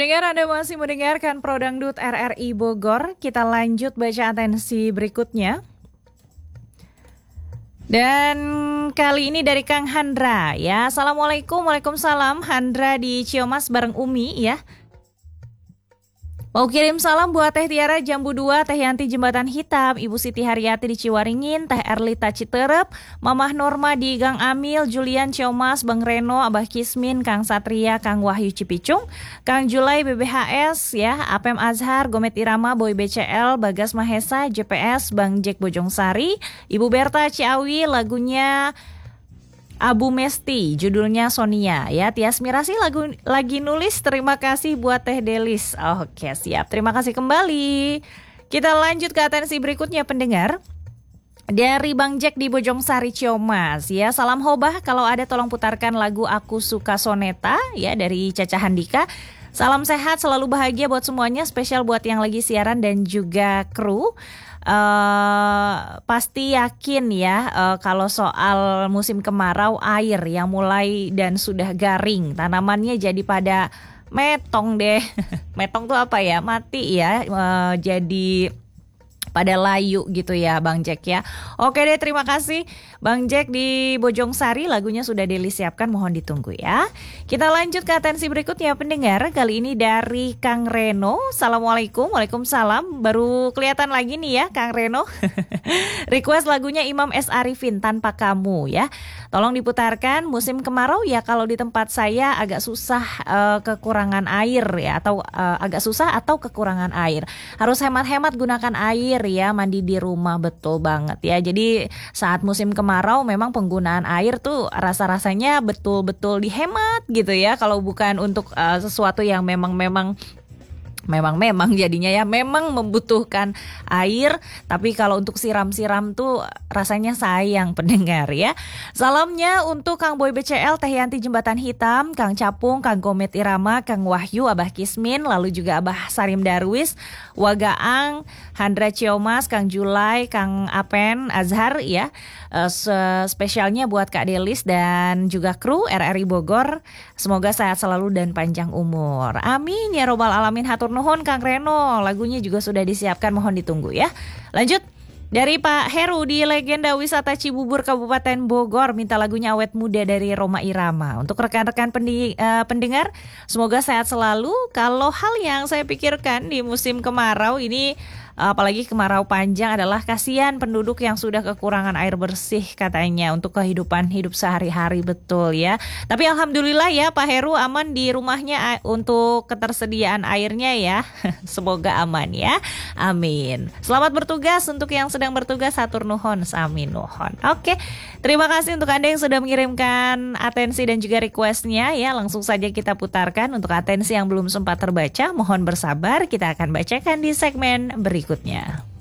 Pendengar, Anda masih mendengarkan Prodangdut RRI Bogor. Kita lanjut baca atensi berikutnya. Dan kali ini dari Kang Handra ya. Assalamualaikum, waalaikumsalam. Handra di Ciamas bareng Umi ya. Mau kirim salam buat Teh Tiara Jambu 2, Teh Yanti Jembatan Hitam, Ibu Siti Haryati di Ciwaringin, Teh Erlita Citerep, Mamah Norma di Gang Amil, Julian Ciamas, Bang Reno, Abah Kismin, Kang Satria, Kang Wahyu Cipicung, Kang Julai BBHS ya, Apem Azhar, Gomet Irama, Boy BCL, Bagas Mahesa, JPS, Bang Jack Bojongsari, Ibu Berta Ciawi, lagunya Abu Mesti, judulnya Sonia ya. Tias Mirasi lagi nulis, terima kasih buat Teh Delis. Oke, siap, terima kasih kembali. Kita lanjut ke atensi berikutnya pendengar. Dari Bang Jack di Bojongsari Ciamas ya. Salam hobah, kalau ada tolong putarkan lagu Aku Suka Soneta ya dari Caca Handika. Salam sehat, selalu bahagia buat semuanya, spesial buat yang lagi siaran dan juga kru. Pasti yakin ya kalau soal musim kemarau, air yang mulai dan sudah garing, tanamannya jadi pada metong deh. Metong tuh apa ya? Mati ya, jadi pada layu gitu ya Bang Jack ya. Oke deh, terima kasih Bang Jack di Bojongsari, lagunya sudah disiapkan, mohon ditunggu ya. Kita lanjut ke atensi berikutnya pendengar. Kali ini dari Kang Reno. Assalamualaikum, waalaikumsalam. Baru kelihatan lagi nih ya Kang Reno. Request lagunya Imam S. Arifin, Tanpa Kamu ya. Tolong diputarkan. Musim kemarau ya, kalau di tempat saya agak susah kekurangan air ya, atau agak susah atau kekurangan air. Harus hemat-hemat gunakan air ya, mandi di rumah, betul banget ya. Jadi saat musim kemarau memang penggunaan air tuh rasa-rasanya betul-betul dihemat gitu ya. Kalau bukan untuk sesuatu yang memang jadinya ya memang membutuhkan air, tapi kalau untuk siram-siram tuh rasanya sayang pendengar ya. Salamnya untuk Kang Boy BCL, Teh Yanti Jembatan Hitam, Kang Capung, Kang Gomet Irama, Kang Wahyu, Abah Kismin, lalu juga Abah Sarim Darwis, Wagaang, Handra Ciamas, Kang Julai, Kang Apen Azhar ya. Spesialnya buat Kak Delis dan juga kru RRI Bogor. Semoga sehat selalu dan panjang umur. Amin ya robbal alamin. Hatur nuhun Kang Reno. Lagunya juga sudah disiapkan, mohon ditunggu ya. Lanjut. Dari Pak Heru di Legenda Wisata Cibubur Kabupaten Bogor, minta lagunya Awet Muda dari Roma Irama. Untuk rekan-rekan pendengar, semoga sehat selalu. Kalau hal yang saya pikirkan di musim kemarau ini, apalagi kemarau panjang, adalah kasihan penduduk yang sudah kekurangan air bersih katanya untuk kehidupan hidup sehari-hari, betul ya. Tapi alhamdulillah ya Pak Heru aman di rumahnya untuk ketersediaan airnya ya. Semoga aman ya. Amin. Selamat bertugas untuk yang sedang bertugas, hatur nuhun, amin nuhun. Oke, terima kasih untuk Anda yang sudah mengirimkan atensi dan juga requestnya ya. Langsung saja kita putarkan. Untuk atensi yang belum sempat terbaca, mohon bersabar, kita akan bacakan di segmen berikutnya.